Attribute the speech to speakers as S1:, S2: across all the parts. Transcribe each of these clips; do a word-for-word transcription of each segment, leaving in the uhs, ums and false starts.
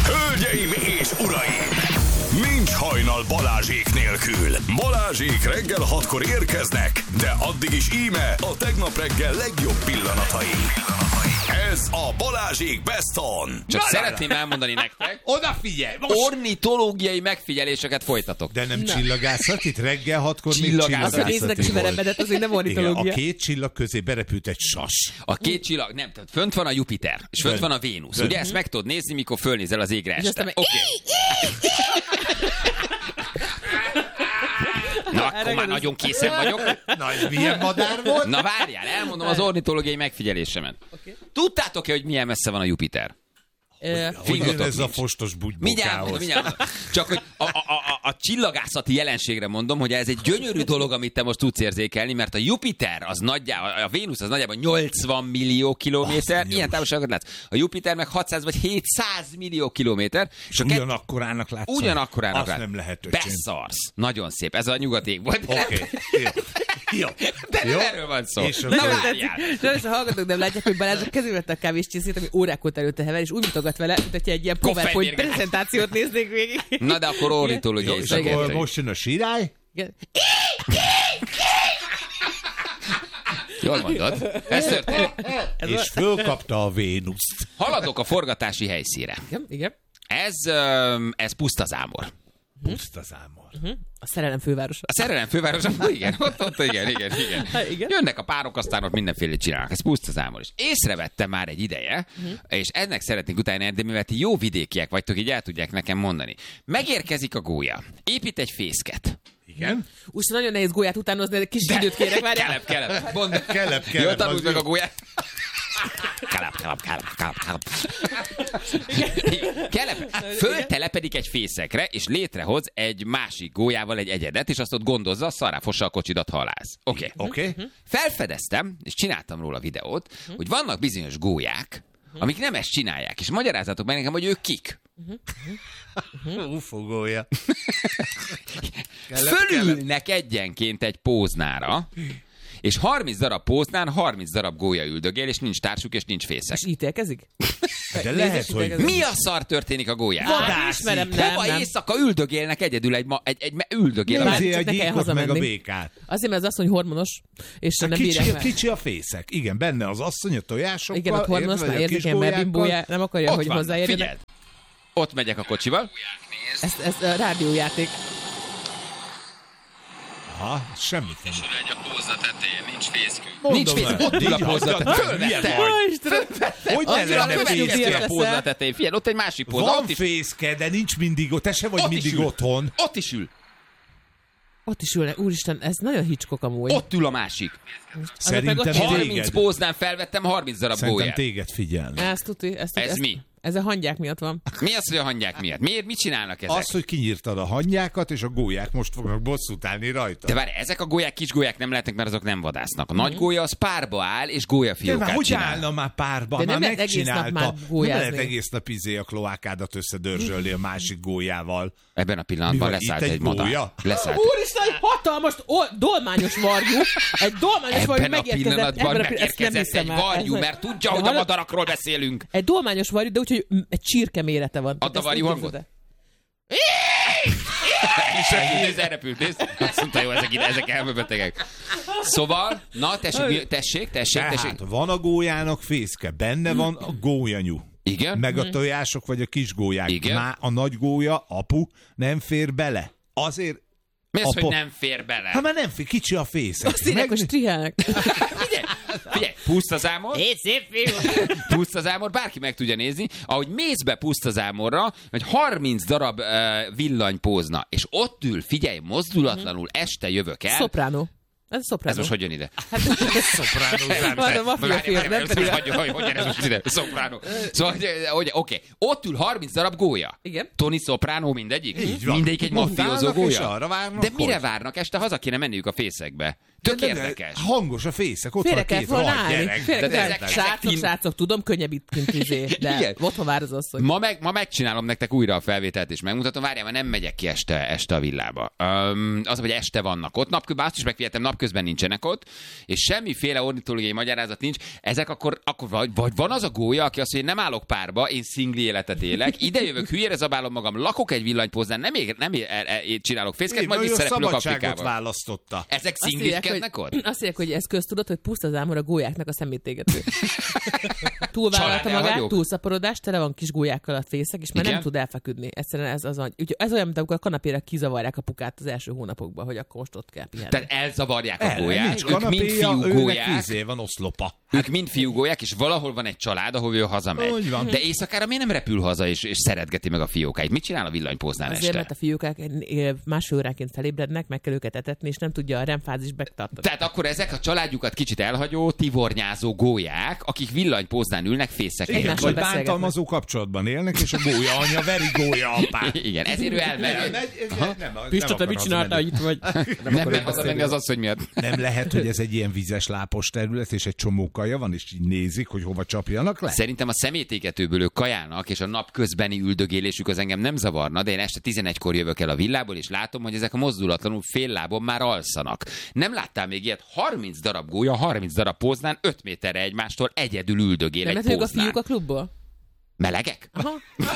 S1: Hölgyeim és uraim! Nincs hajnal Balázsék nélkül. Balázsék reggel hatkor érkeznek, de addig is íme a tegnap reggel legjobb pillanatai. Ez a Balázsék Best On.
S2: Csak szeretném elmondani nektek,
S3: odafigyelj! Most...
S2: ornitológiai megfigyeléseket folytatok.
S3: De nem csillagászat, itt reggel hatkor még
S2: Csillagászat.
S3: csillagászati
S4: Azt, hogy néznek is verebedet, az még nem ornitológia.
S3: Igen, a két csillag közé berepült egy sas.
S2: A két csillag, nem, tehát fönt van a Jupiter, és fönt van a Vénusz.
S3: Fönt.
S2: Ugye ezt meg tudod nézni, mikor fölnézel az égre
S4: És
S2: este.
S4: aztán
S2: Oké. Na, akkor már nagyon készen vagyok.
S3: Na, ez milyen madár volt?
S2: Na várjál, elmondom az ornitológiai megfigyelésemet.
S4: Okay.
S2: Tudtátok-e, hogy milyen messze van a Jupiter?
S4: Uh,
S2: Fingotok
S3: ez a
S2: nincs.
S3: fostos
S2: Mindjárt mondom,
S3: bugybokához.
S2: mindjárt mondom. Csak hogy a, a, a, a csillagászati jelenségre mondom, hogy ez egy gyönyörű dolog, amit te most tudsz érzékelni, mert a Jupiter, az nagyjából, a Vénusz az nagyjából nyolcvan millió kilométer,
S3: Azt
S2: ilyen távolságot látsz. A Jupiter meg hatszáz vagy hétszáz millió kilométer.
S3: És
S2: a kett-
S3: ugyanakkorának látszani?
S2: Ugyanakkorának
S3: Azt
S2: lát-
S3: nem lehet, öcsém.
S2: Beszarsz. Nagyon szép. Ez a nyugati ég volt.
S3: Oké, okay. Jó.
S2: De nem
S3: Jó.
S2: erről van szó.
S3: És
S2: Na
S3: akkor-
S2: várjál.
S4: Sajnos a hallgatók nem látják, hogy Balázs a kezébe vette a kávéscsészét, ami órák óta előtte hever, és úgy mutogat vele, mint hogyha egy ilyen PowerPoint
S2: Koffeinmérgezés.
S4: prezentációt néznék végig.
S2: Na de akkor ornitológiai
S3: És
S2: szakértői.
S3: akkor most jön a sirály?
S4: Igen.
S2: Jól mondod. Ez történt.
S3: És fölkapta a Vénuszt.
S2: Haladok a forgatási helyszínre.
S4: Igen, igen.
S2: Ez, öm, ez pusztazámor.
S3: Puszta zámor.
S4: A szerelem fővárosa.
S2: A szerelem fővárosa, igen, ott, ott, igen, igen, igen.
S4: Ha, igen.
S2: Jönnek a párok, aztán ott mindenféle csinálnak. Ez pusztazámor is. Észrevettem már egy ideje,
S4: Mhm.
S2: és ennek szeretnék utána, de mivel ti jó vidékiek vagytok, így el tudják nekem mondani. Megérkezik a gólya, épít egy fészket.
S3: Igen?
S4: Úgy nagyon nehéz gólyát utánozni, de kis időt kérek, várjál.
S2: Kelep, kelep. Mondd.
S3: Kelep,
S2: Jó,
S3: kelep.
S2: tanulj
S3: az
S2: meg
S3: jó.
S2: a gólyát. Kelep, kelep, kelep, kelep, kelep. Kelep, föltelepedik egy fészekre, és létrehoz egy másik gólyával egy egyedet, és azt ott gondozza, szarrá fossa a kocsidat, halász. Oké. Okay.
S3: Oké. Okay.
S2: Felfedeztem, és csináltam róla videót, hogy vannak bizonyos gólyák, amik nem ezt csinálják, és magyarázzatok meg nekem, hogy ők kik.
S3: Ufogója.
S2: Fölülnek egyenként egy póznára, és harminc darab póznán harminc darab gólya üldögél, és nincs társuk, és nincs fészek.
S4: És ítélkezik?
S3: De lehet, hogy
S4: ítélkezik?
S2: Mi a szar történik a gólyán?
S4: Vadászik. Ismerem, nem,
S2: Hova
S4: nem.
S2: éjszaka üldögélnek egyedül egy, ma, egy, egy me- üldögél.
S4: Nem.
S2: a-
S3: Nézzél a
S4: Csak ne kell
S3: gyíkot meg a
S4: hazamenni.
S3: békát.
S4: Azért, mert az asszony hormonos, és nem
S3: Kicsi,
S4: bírják meg.
S3: kicsi a fészek. Igen, benne az asszony a tojásokkal.
S4: Igen, ott hormonos,
S3: érted,
S4: már
S3: a
S4: érzik,
S3: kis
S4: ilyen
S3: gólyákkal.
S4: mebimbója, nem akarja,
S2: Ott
S4: hogy
S2: vannak,
S4: hozzáérjenek.
S2: figyeld. Ott megyek a kocsival.
S4: Ez, ez a rádiójáték.
S3: Aha, semmit nem.
S2: Egy a pózna tetején, nincs fészkünk.
S3: Mondom
S2: Nincs fészkünk,
S3: már.
S2: ott ül a
S3: Így
S2: pózna
S3: hagyjad
S2: tetején.
S3: meg, milyen
S2: Fölvette.
S3: vagy?
S4: Ó, Istenem!
S3: Hogy ne
S4: Annyira
S3: lenne
S4: követő
S3: fészke?
S4: díjat
S2: a pózna
S4: leszel.
S2: tetején. Figyelj, ott egy másik pózna.
S3: Van
S2: Ott is,
S3: fészke, de nincs mindig ott. Te se vagy
S2: ott is
S3: mindig
S2: ül.
S3: otthon.
S2: Ott is ül.
S4: Ott is ülnek. Úristen, ez nagyon Hitchcock amúgy.
S2: Ott ül a másik.
S3: Szerintem
S4: ott
S2: harminc
S3: téged.
S2: póznán felvettem harminc darab
S3: Szerintem
S2: gólyát.
S3: téged figyelni.
S4: Ezt tuti, ezt tuti,
S2: Ez
S4: ezt,
S2: mi?
S4: Ez a hangyák miatt van.
S2: Mi az, hogy a hangyák miatt? Miért? Mit csinálnak ezek?
S3: Az, hogy kinyírtad a hangyákat, és a gólyák most fognak bosszút állni rajta.
S2: De várj, ezek a gólyák kis gólyák nem lehetnek, mert azok nem vadásznak. A nagy gólya az párba áll, és
S3: De már
S2: gólyafiókát
S3: hogy
S2: csinál.
S3: állna már párba?
S4: De
S3: Már
S4: nem lehet egész nap
S3: megcsinálta.
S4: már
S3: Nem
S4: gólyázni.
S3: lehet egész nap izé a kloákádat összedörzsölni a másik gólyával.
S2: Ebben a pillanatban
S3: Mi van,
S2: leszállt
S3: itt
S2: egy,
S3: egy
S2: madár.
S3: gólya?
S2: Leszállt.
S4: Úristen, egy hatalmas, o- dolmányos varjú. Egy dolmányos varjú
S2: Ebben a
S4: megérkezett.
S2: pillanatban
S4: ebben a pillanatban- ezt nem
S2: megérkezett
S4: hiszem
S2: egy
S4: el.
S2: varjú,
S4: Ez-
S2: mert tudja,
S4: De
S2: hogy a
S4: hallod?
S2: madarakról beszélünk.
S4: Egy dolmányos varjú, de úgy, hogy m- egy csirke mérete van.
S2: Add a
S4: Ezt
S2: varjú
S4: úgy
S2: hangot.
S4: képzeld el.
S2: És repült, nézd, elrepült, nézd. Azt mondta, jó, ezek, ide, ezek elmebetegek. Szóval, na, tessék, mi- tessék, tessék, tessék.
S3: Tehát van a gólyának fészke, benne van a gólyanyú.
S2: Igen?
S3: Meg a tojások vagy a kis gólyák.
S2: Igen.
S3: Már a nagy gólya, apu, nem fér bele. Azért,
S2: Mi az,
S3: Apa-
S2: hogy nem fér bele?
S3: hát már nem fér, kicsi a fészek.
S4: Azt írják, hogy strihelnek.
S2: Figyelj, figyelj, pusztazámor,
S4: Hé, szép fiú!
S2: pusztazámor, bárki meg tudja nézni, ahogy mész be pusztazámorra, hogy harminc darab uh, villanypózna, és ott ül, figyelj, mozdulatlanul, este jövök el.
S4: Szopránó. Ez szopránó.
S2: Ez most hogy jön ide?
S3: Szopránó.
S4: Van a mafia
S2: Várj,
S4: film,
S2: várj,
S4: nem
S2: várj,
S4: pedig...
S2: hogy, hogy, hogy jön ez most ide? Szopránó. Szóval, hogy, hogy oké, ott ül harminc darab gólya.
S4: Igen.
S2: Tony Soprano mindegyik?
S3: Így van.
S2: Mindegyik egy
S3: Ott
S2: mafiózó
S3: állnak, és
S2: gólya.
S3: arra várnak,
S2: De mire
S3: hogy?
S2: várnak? Este haza kéne menniük a fészekbe. Tök
S3: De- de-
S2: érdekes.
S3: Hangos a fészek, ott
S4: Félre
S3: van
S4: kell
S3: két
S4: volna
S3: rohadt
S4: állni.
S3: gyerek.
S4: Félre
S2: De
S4: kell.
S2: ezek- ezek
S4: Srácok,
S2: tin-
S4: srácok, tudom, könnyebb itt, mint izé, de
S2: Igen.
S4: otthon vár az asszony.
S2: Ma, meg, ma megcsinálom nektek újra a felvételt, és megmutatom, várjál, mert nem megyek ki este, este a villába. Um, az, hogy este vannak ott, napközben azt is megfigyeltem, napközben nincsenek ott, és semmiféle ornitológiai magyarázat nincs. Ezek akkor, akkor vagy, vagy van az a gólya, aki azt mondja, nem állok párba, én szingli életet élek, ide jövök, hülyére zabálom magam, lakok egy villanypóznán, nem, ég, nem ég, e, e, csinálok fészket,
S3: Én
S2: majd
S3: nagyon
S2: visszarepülök
S3: szabadságot
S2: Afrikába.
S3: választotta.
S2: Ezek
S4: Azt írják,
S2: szingliskednek
S4: hogy,
S2: ott?
S4: azt írják, hogy ez köztudott, hogy puszta zámor a gólyáknak a szemétégető. Túlvállalta magát,
S2: Családelhagyók?
S4: túlszaporodás, tele van kis gólyákkal a fészek, és már
S2: Igen?
S4: nem tud elfeküdni. Egyszerűen ez az, az úgy, ez olyan, mint amikor a kanapéra kizavarják a pukát az első hónapokban, hogy akkor most ott kell pihenni.
S2: Tehát elzavarják a
S3: Erre
S2: gólyát,
S3: nincs
S2: ők mind
S3: kanapéja,
S2: fiú
S3: őnek
S2: gólyák,
S3: vízé van oszlopa.
S2: ők mind fiúgólyák, és valahol van egy család, ahol ő hazamegy.
S3: Úgy van.
S2: De éjszakára miért nem repül haza, és, és szeretgeti meg a fiókáit? Mit csinál a villanypóznál
S4: Azért,
S2: este?
S4: mert a fiúkák eh, másfél óránként felébrednek, meg kell őket etetni, és nem tudja a remfázis megtartani.
S2: Tehát akkor ezek a családjukat kicsit elhagyó, tivornyázó gólyák, akik villanypóznán ülnek fészeknél.
S3: Igen,
S4: Egymással
S3: vagy
S4: beszélgetnek.
S3: bántalmazó kapcsolatban élnek, és a gólya anya veri gólya apát.
S2: Igen, ezért ő elmegy.
S4: Pista, te mit csináltál itt vagy?
S2: Nem, nem, nem haza az asszony miatt.
S3: Nem lehet, hogy ez egy ilyen vizes lápos terület, és egy csomó kaja van, és így nézik, hogy hova csapjanak le?
S2: Szerintem a szemétégetőből ők kajálnak, és a nap közbeni üldögélésük az engem nem zavarna, de én este tizenegykor jövök el a villából, és látom, hogy ezek a mozdulatlanul fél lábon már alszanak. Nem láttál még ilyet? harminc darab gólya, harminc darab póznán, öt méterre egymástól egyedül üldögél
S4: Nem
S2: egy
S4: lehet, ők a
S2: póznán.
S4: fiúk a klubból?
S2: Melegek?
S4: Aha.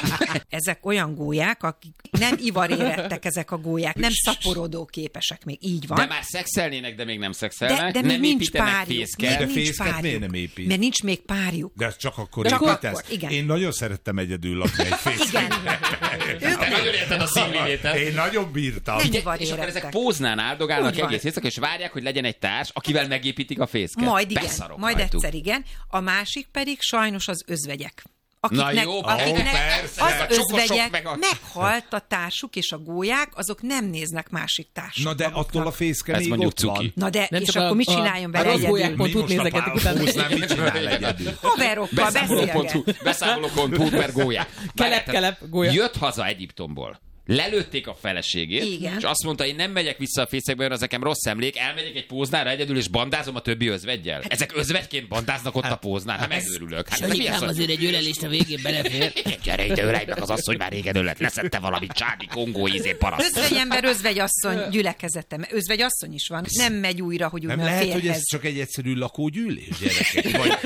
S5: Ezek olyan gólyák, akik nem ivarérettek ezek a gólyák, nem szaporodó képesek még, így van.
S2: De már szexelnének, de még nem szexelnek.
S5: de, de még
S2: nem
S5: nincs
S2: építenek
S5: párjuk.
S2: fészket.
S5: Még
S3: De
S5: nincs
S3: fészket
S5: párjuk.
S3: miért nem épít?
S5: Mert nincs még párjuk.
S3: De ez csak akkor
S5: De csak
S3: építesz.
S5: akkor, igen.
S3: Én nagyon szerettem egyedül lakni egy fészket.
S5: Igen. Ők
S2: Te
S5: nem.
S2: nagyon érted a szinglivételt.
S3: Én nagyon bírtam.
S5: Nem
S2: Ugye,
S5: ivar
S2: és akkor
S5: érettek.
S2: ezek póznán áldogálnak
S5: Úgy van.
S2: egész éjszaka, és várják, hogy legyen egy társ, akivel megépítik a fészket.
S5: Majd igen,
S2: Beszarok
S5: majd
S2: rajtuk.
S5: egyszer igen. A másik pedig sajnos az özvegyek.
S2: Na
S5: Akiknek,
S2: jó,
S5: akiknek
S3: persze.
S5: az
S2: Csokosok
S5: özvegyek
S2: meg a-
S5: meghalt a társuk, és a gólyák, azok nem néznek másik társuk.
S3: Na de attól a fészke
S2: Ez
S3: még
S2: mondjuk
S3: ott
S2: cuki.
S3: van.
S5: Na de,
S4: Nem
S5: és
S4: csak
S5: akkor
S4: a-
S5: mit
S4: a-
S5: csináljon
S4: a
S5: vele
S4: rossz
S5: egyedül?
S4: gólyák pont
S3: Mi
S4: úgy
S3: most a
S4: nézegetik utána.
S3: póznál mit csinál egyedül?
S5: Haverokkal
S2: Beszámoló pont hu,
S5: beszélget.
S2: beszámoló pont hu per gólyák.
S4: Kelep, kelep, gólya.
S2: Jött haza Egyiptomból. Lelőtték a feleségét,
S5: Igen.
S2: és azt mondta, én nem megyek vissza a fészekbe, mert az nekem rossz emlék, elmegyek egy póznára egyedül, és bandázom a többi özveggyel. Ezek özvegyként bandáznak ott a póznán, hát megőrülök. Hát ez mi az, hogy...
S4: egy ölelést a végén belefér.
S2: Gyere ide, ölej meg az asszony, már régen ölet, leszette valami csádi kongó ízé paraszt.
S5: Özvegyember, özvegyasszony gyülekezete. Özvegyasszony is van. Nem megy újra, hogy úgy
S3: Nem
S5: nem
S3: lehet, hogy
S5: férhez.
S3: ez csak egy egyszerű lakógyűlés, gyerekek? Vagy,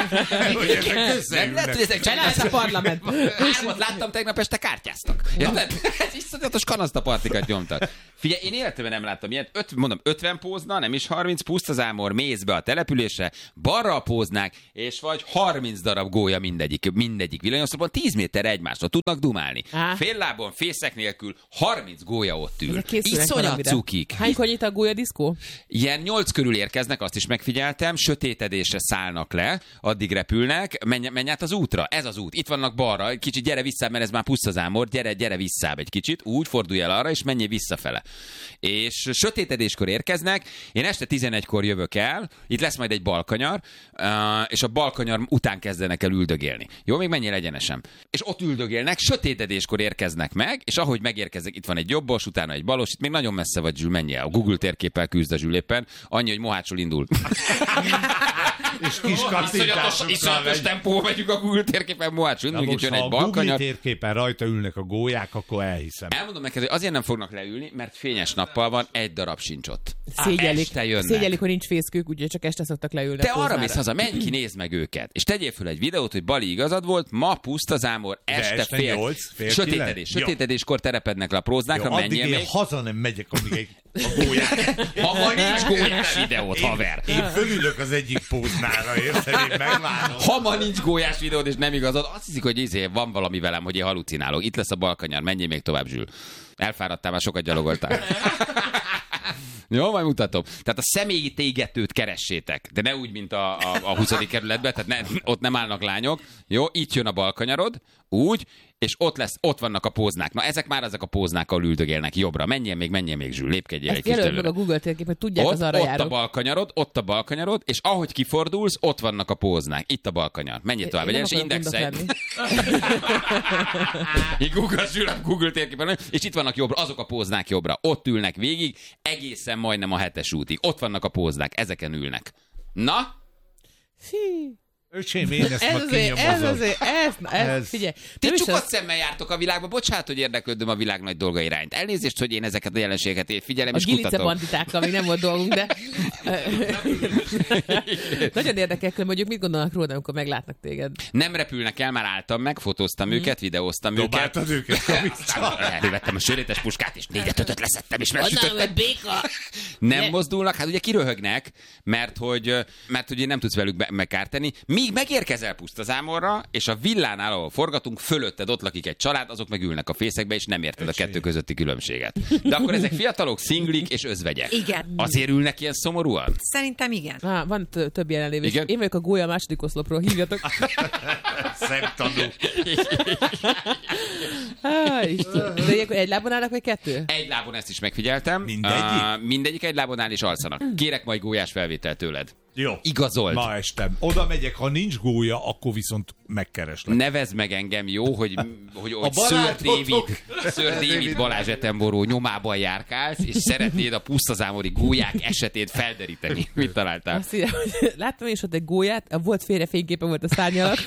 S3: hogy ezek
S2: Nem
S3: összeülnek.
S2: lehet, hogy ezek
S4: Csinálsz a parlament.
S2: Hármat láttam, tegnap este kártyáztak. Érted? Ez iszonyatos kanasztapartikat nyomtak. Figyelj, én életemben nem láttam ilyet. Öt, mondom, ötven pózna, nem is harminc, pusztazámor mész be a településre, balra a póznák, és vagy harminc darab gólya mindegyik, mindegyik villanyoszlopon, tíz méter egymástól tudnak dumálni.
S4: Á.
S2: Fél lábon, fészek nélkül, harminc gólya ott ül.
S4: Ezek készülnek
S2: Iszonyat
S4: valamire.
S2: cukik.
S4: Hánykor nyit a gólyadiszkó?
S2: Ilyen nyolc körül érkeznek, azt is megfigyeltem, sötétedésre szállnak le, addig repülnek, menj, menj át az útra, ez az út, itt vannak balra, kicsit gyere vissza, mert ez már pusztazámor, gyere, gyere vissza egy kicsit, úgy fordulj el arra, és menjél visszafele. És sötétedéskor érkeznek, én este tizenegykor jövök el, itt lesz majd egy balkanyar, uh, és a balkanyar után kezdenek el üldögélni. Jó, még menjél egyenesen. És ott üldögélnek, sötétedéskor érkeznek meg, és ahogy megérkeznek, itt van egy jobbos, utána egy balos, itt még nagyon messze vagy, Zsül, menjél. A Google térképpel küzd a Zsül éppen, annyi, hogy Mohácsról indul.
S3: És kis
S2: Iszonyatos,
S3: kattintásokkal
S2: iszonyatos
S3: megy.
S2: tempó megyünk a Google térképen Mohácsról
S3: Na
S2: indul, itt
S3: most,
S2: jön
S3: ha
S2: egy
S3: a Google
S2: balkanyar.
S3: térképen rajta ülnek a gólyák, akkor elhiszem.
S2: Elmondom neked, hogy azért nem fognak leülni, mert fényes nappal van, egy darab sincs ott.
S4: Szégyelik,
S2: este jönnek.
S4: szégyelik, hogy nincs fészkük, úgyhogy csak este szoktak leülni.
S2: Te
S4: a
S2: arra
S4: póznára.
S2: mész haza, menj ki, nézd meg őket. És tegyél föl egy videót, hogy Bali igazad volt, ma puszta zámor, este,
S3: este
S2: fél,
S3: nyolc, fél
S2: sötétedés.
S3: kilenc. Jó.
S2: Sötétedéskor terepednek le a próznákra,
S3: Jó, addig
S2: menjél
S3: én
S2: még.
S3: haza nem megyek, amíg egy, a gólyák.
S2: Ha ma nincs gólyás videót, haver.
S3: Én fölülök az egyik póznára, érted? Én megvárom.
S2: Ha ma nincs gólyás videód, és nem igazad, azt hiszik, hogy izé, van valami velem, hogy én halucinálok. Itt lesz a balkanyar, menjél még tovább, Zsül. Elfáradtál, már sokat gyalogoltál. Jó, majd mutatom. Tehát a személyi tégetőt keressétek, de ne úgy, mint a, a, a huszadik kerületben, tehát ne, ott nem állnak lányok. Jó, itt jön a balkanyarod, úgy, és ott lesz, ott vannak a póznák. Na, ezek már ezek a póznák, ahol üldögélnek jobbra. Menjél még, menjél még, Zsül, lépkedjél egy kis
S4: Jelöld meg
S2: előre.
S4: a Google térkép, hogy tudják
S2: Ott,
S4: az arra
S2: ott
S4: járó.
S2: a balkanyarod, ott a balkanyarod, és ahogy kifordulsz, ott vannak a póznák. Itt a balkanyar. Menjél tovább,
S4: Én nem
S2: és
S4: akarok
S2: indexelj.
S4: gondok
S2: Így Google Zsül a Google térképen, és itt vannak jobbra, azok a póznák jobbra. Ott ülnek végig, egészen majdnem a hetes útig. Ott vannak a póznák, ezeken ülnek. Na?
S4: Fí.
S3: Öcsém, én ezt
S4: Ez
S3: ma
S4: azért, ez
S3: kinyomozom.
S4: azért, ez, na, ez,
S3: Ez-
S4: figyelj.
S2: Ti
S4: nem is
S2: csukott
S4: az-
S2: szemmel jártok a világba, bocsánat, hogy érdeklődöm a világ nagy dolga irányt. Elnézést, hogy én ezeket a jelenségeket én figyelem
S4: A
S2: és
S4: Gilice
S2: kutatom.
S4: banditákkal még nem volt dolgunk, de nagyon érdekel, hogy mondjuk mit gondolnak róla, amikor meglátnak téged.
S2: Nem repülnek el, már álltam meg, fotóztam őket, videóztam őket.
S3: Dobáltad őket, kavisztál.
S2: Elővettem a sörétes puskát, és négyet ötöt leszettem, és
S4: Hozzám,
S2: megsütöttem.
S4: hogy béka!
S2: Nem
S4: Ne.
S2: mozdulnak, hát ugye kiröhögnek, mert hogy, mert hogy nem tudsz velük be- megkárteni. Míg megérkezel Pusztazámorra, és a villánál, ahol forgatunk, fölötted ott lakik egy család, azok meg ülnek a fészekbe, és nem érted a kettő közötti különbséget. De akkor ezek fiatalok, szinglik és özvegyek.
S5: Igen.
S2: Azért ülnek ilyen szomorúan?
S5: Szerintem igen.
S4: Ah, van t- több jelenlévő.
S2: Igen?
S4: Én vagyok a gólya második oszlopról, hívjatok.
S3: Szemtanú.
S4: Ah, Isten. De ilyenkor egy lábon állnak, vagy kettő?
S2: Egy lábon ezt is megfigyeltem.
S3: Mindegyik?
S2: Uh, mindegyik egy lábon áll és alszanak. Kérek majd gólyás felvételt tőled.
S3: Jó.
S2: Igazold.
S3: Ma estem. Oda megyek, ha nincs gólya, akkor viszont megkereslek.
S2: Nevezd meg engem, jó, hogy, hogy, hogy Sir
S3: barátotok.
S2: David, Sir David Balázs Attenborough nyomában járkálsz, és szeretnéd a pusztazámori gólyák esetét felderíteni. Mit találtál?
S4: Azt írja, hogy láttam én is ott egy gólyát, volt félre fényképe volt a szárny alatt.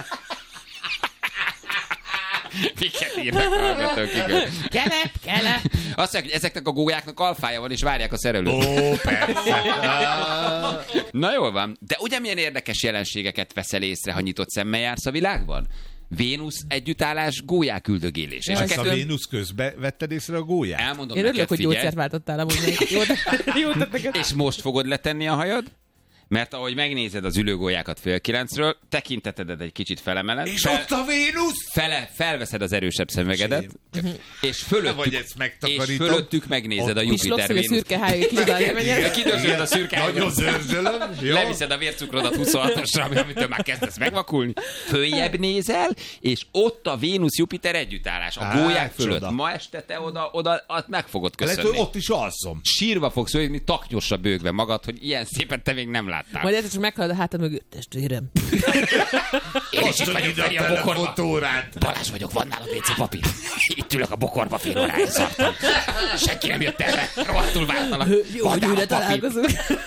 S2: Miket írnak a hallgatók, igen.
S4: Kelep, kelep.
S2: Azt mondják, hogy ezeknek a gólyáknak alfája van, és várják a szerelőt.
S3: Ó, persze.
S2: Na jól van. De ugye milyen érdekes jelenségeket veszel észre, ha nyitott szemmel jársz a világban? Vénusz együttállás, gólyák üldögélés. És a
S3: Ezt a
S2: kettő...
S3: Vénusz közben vetted észre a gólyát?
S2: Elmondom
S4: Én
S2: neked,
S4: örülök, hogy
S2: figyelj.
S4: gyógyszert váltottál amúgy még. Jó, jó tettek.
S2: És most fogod letenni a hajad? Mert ahogy megnézed az ülőgólyákat fél kilencről, tekintetedet egy kicsit felemeled.
S3: És
S2: fel,
S3: ott a Vénusz!
S2: fele, felveszed az erősebb szemüvegedet, és fölöttük,
S3: vagy ezt
S2: és
S3: megtakarítom.
S2: fölöttük megnézed a
S4: Pislogsz,
S2: Jupiter
S4: hogy a
S2: Vénusz.
S4: szürke hájék kidobálja menjen.
S2: Kidörzsöd a szürke
S3: Nagyon
S2: hájat.
S3: zörzsölöm. Jó?
S2: Leviszed a vércukrodat huszonhatosra, ami- amitől már kezdesz megvakulni. Följebb nézel, és ott a Vénusz-Jupiter együttállás. A
S3: Á,
S2: gólyák fölött.
S3: csoda.
S2: Ma este te oda, oda azt meg fogod
S3: Lehet,
S2: köszönni.
S3: hogy ott is alszom.
S2: Sírva fogsz ölni, taknyosra bőgve magad, hogy ilyen szépen te még nem láttál.
S4: Majd egyszer csak meghallod a hátad mögött, testvérem.
S2: Én is itt vagyok, Feri, a bokorba.
S3: fotóórát.
S2: Balázs vagyok, van nálad vé cé papír. Itt ülök a bokorba, fél órája szartam. Senki nem jött erre, rohadtul vártalak.
S4: Jó,
S2: Van
S4: hogy
S2: nálad
S4: újra
S2: papír.
S4: találkozunk.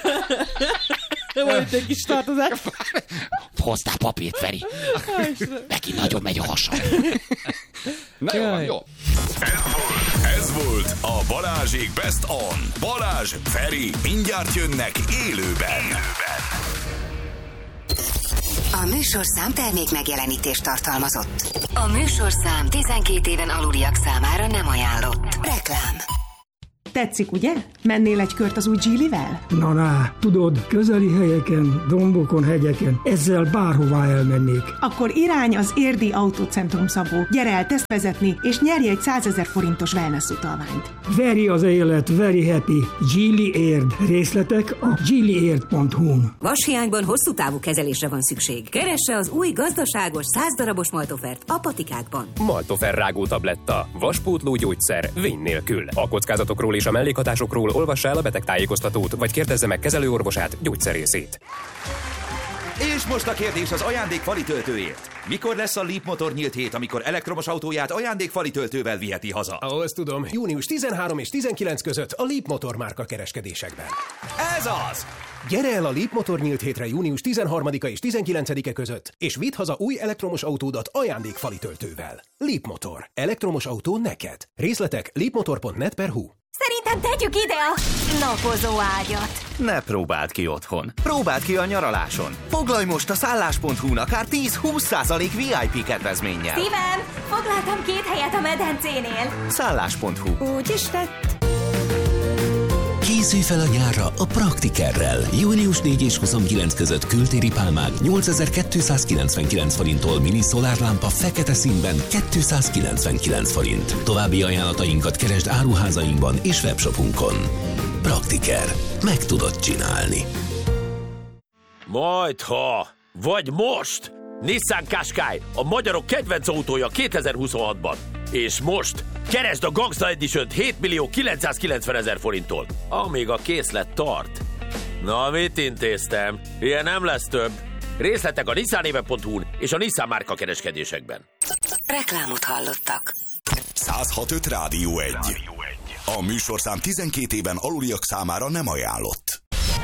S4: Volt egy kis tartozás.
S2: Hoztál papírt, Feri. Neki nagyon megy a hasa. Na jó, van,
S4: Jaj.
S2: jó.
S1: Ez volt a Balázsék Best On. Balázs, Feri, mindjárt jönnek élőben.
S6: A műsorszám termék megjelenítést tartalmazott. A műsorszám tizenkét éven aluliak számára nem ajánlott. Reklám.
S7: Tetszik, ugye? Mennél egy kört az új Geely-vel?
S8: Na, na, tudod, közeli helyeken, dombokon, hegyeken, ezzel bárhová elmennék.
S7: Akkor irány az Érdi Autócentrum, Szabó. Gyere el tesztvezetni, és nyerj egy százezer forintos wellness utalványt.
S8: Veri az élet, very happy. Geely Érd. Részletek a geely érd pont hu-n.
S9: Vashiányban hosszú távú kezelésre van szükség. Keresse az új gazdaságos száz darabos maltofert a patikákban.
S10: Maltofer rágó tabletta. Vaspótló gyógyszer. Vény nélkül. A kockázatokról és a mellékhatásokról olvassa el a betegtájékoztatót, vagy kérdezze meg kezelőorvosát, gyógyszerészét.
S11: És most a kérdés az ajándékfali töltőért. Mikor lesz a Leap Motor nyílt hét, amikor elektromos autóját ajándékfali töltővel viheti haza?
S12: Ó, ezt tudom. június tizenharmadika és tizenkilencedike között a Leap Motor márka kereskedésekben.
S11: Ez az!
S12: Gyere el a Leap Motor nyílt hétre június tizenharmadika és tizenkilencedike között, és vidd haza új elektromos autódat ajándékfali töltővel. Leap Motor. Elektromos autó neked. Részletek leapmotor pont net per hu.
S13: Szerintem tegyük ide a napozó ágyat.
S11: Ne próbáld ki otthon. Próbáld ki a nyaraláson. Foglalj most a szállás pont hu-n akár tíz-húsz százalék vé i pé kedvezménnyel.
S13: Szívem, foglaltam két helyet a medencénél.
S11: szállás pont hu.
S13: Úgy is tett.
S14: Készülj fel a nyárra a Praktikerrel. június negyedike és huszonkilencedike között kültéri pálmák nyolcezer-kétszázkilencvenkilenc forinttól mini szolárlámpa fekete színben kétszázkilencvenkilenc forint. További ajánlatainkat keresd áruházainkban és webshopunkon. Praktiker. Meg tudod csinálni.
S15: Majd ha, vagy most! Nissan Qashqai, a magyarok kedvenc autója kétezer-huszonhatban. És most keresd a Gangsta Edition-t hét millió kilencszázkilencvenezer forinttól, amíg a készlet tart. Na, mit intéztem? Ilyen nem lesz több. Részletek a nissanéve pont hu-n és a Nissan márka kereskedésekben.
S6: Reklámot hallottak.
S1: száz hat öt Rádió egy. A műsorszám tizenkét éven aluliak számára nem ajánlott.